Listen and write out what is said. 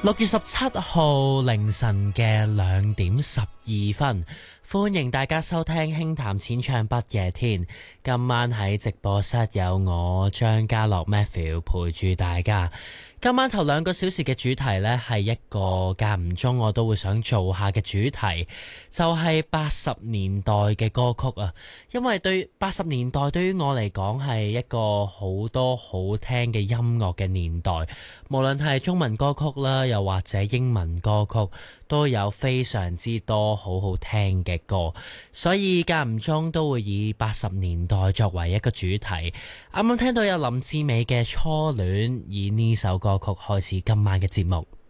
6月17號凌晨嘅2點12分，歡迎大家收聽輕談淺唱不夜天。今晚喺直播室有我張家樂 Matthew 陪住大家。今晚頭2個小時嘅主題呢，係一個間唔中我都會想做下嘅主題，就係80年代嘅歌曲啊。因為對80年代對於我嚟講係一個好多好聽嘅音樂嘅年代，無論係中文歌曲啦，又或者英文歌曲，都有非常之多好好聽嘅歌，所以間唔中都會以80年代作為一個主題。啱啱聽到有林志美嘅初戀，以呢首歌曲開始今晚嘅節目。